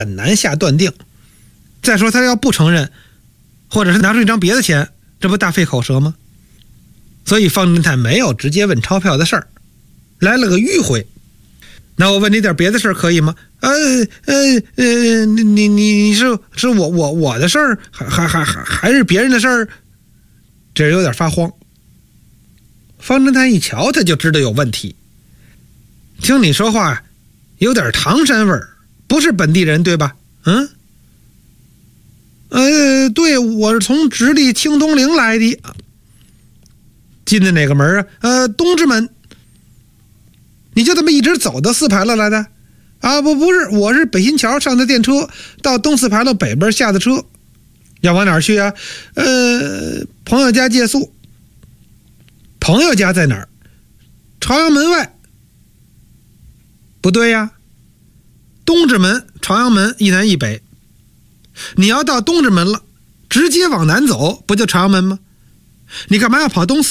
很难下断定。再说他要不承认，或者是拿出一张别的钱，这不大费口舌吗？所以方侦探没有直接问钞票的事儿，来了个迂回。那我问你点别的事儿可以吗？你是我的事儿，还是别人的事儿？这人有点发慌。方侦探一瞧他就知道有问题，听你说话有点唐山味儿，不是本地人对吧？对，我是从直隶清东陵来的。进的哪个门啊？东直门。你就这么一直走到4牌楼来的？不是，我是北新桥上的电车，到东4牌楼北边下的车。要往哪儿去啊？朋友家借宿。朋友家在哪儿？朝阳门外。不对呀，东直门、朝阳门一南一北。你要到东直门了，直接往南走，不就朝阳门吗？你干嘛要跑东4